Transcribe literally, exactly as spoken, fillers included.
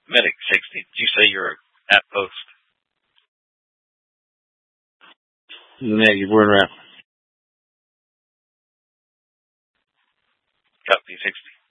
Medic sixty, did you say you're at post? Negative, we're in wrap. Copy sixty.